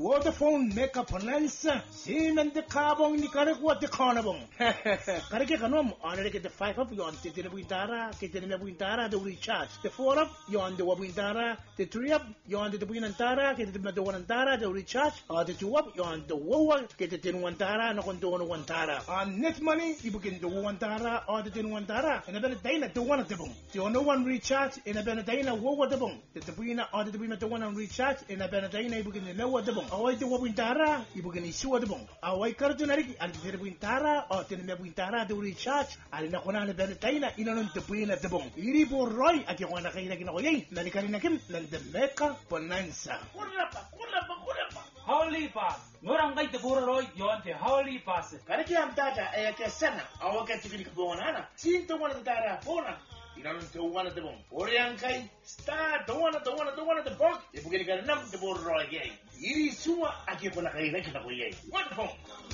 Vodafone Mega Bonanza. Simen de Carbon ni kare what the carnabon. Kare ke kanom honor ke the 5 up yon te te buintara ke te ne buintara the recharge. The 4 up yon the buintara, the 3 up yon the buintara ke te the buintara the recharge or the 2 up yon the wowa ke te te buintara no kon to buintara. On net money you begin the buintara or the buintara and a better day the one of the bone. The no one recharge in a better day wowa the bone. The buina or the buina the one on recharge in a better day you begin the lower the bone. Away the buintara you begin issue the bone. Away cardinary and the buintara or the buintara the recharge and na kona na benetaina inanon te puina te bong iri borroy at yung na kaina kinoy na ni karina kim na the Mega Bonanza kurapa Holy Pass ngorang kay te borroy yon te Holy Pass kare ki am data ay ke sana awa ka tikini ko bonana sinto wana data bona inanon te wana te bong oriang kai star the one the bong e bugini ka nam te borroy iri suma at yung na kaina kinoy what bong